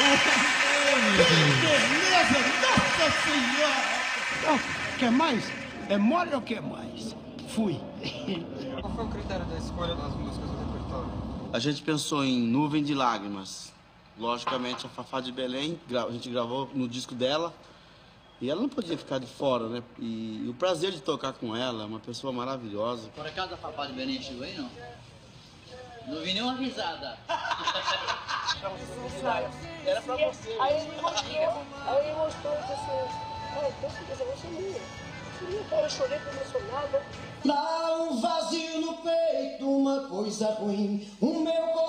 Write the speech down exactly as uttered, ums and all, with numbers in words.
Beleza, nossa senhora! Quer mais? É mole ou quer mais? Fui. Qual foi o critério da escolha das músicas do repertório? A gente pensou em Nuvem de Lágrimas. Logicamente, a Fafá de Belém, a gente gravou no disco dela. E ela não podia ficar de fora, né? E, e o prazer de tocar com ela, é uma pessoa maravilhosa. Por acaso a Fafá de Belém chegou aí, não? Não vi nenhuma risada. Era pra você. Aí ele mostrou, aí ele mostrou e disse assim, ah, então essa voz é minha. Eu chorei emocionada. Dá um vazio no peito, uma coisa ruim, o meu coração